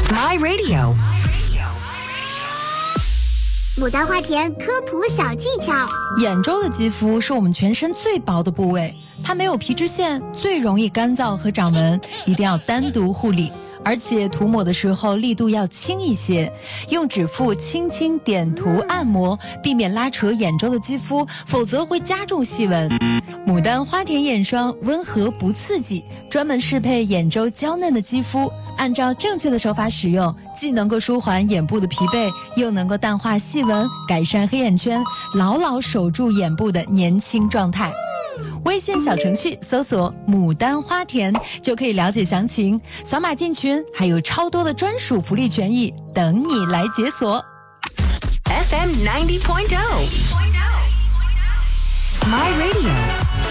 My Radio。 牡丹花田科普小技巧。 眼周的肌肤是我们全身最薄的部位，它没有皮脂腺，最容易干燥和长纹，一定要单独护理。而且涂抹的时候力度要轻一些，用指腹轻轻点涂按摩，避免拉扯眼周的肌肤，否则会加重细纹。牡丹花田眼霜温和不刺激，专门适配眼周娇嫩的肌肤，按照正确的手法使用，既能够舒缓眼部的疲惫，又能够淡化细纹，改善黑眼圈，牢牢守住眼部的年轻状态。微信小程序搜索牡丹花田就可以了解详情，扫码进群，还有超多的专属福利权益等你来解锁。 FM 90.0 My Radio。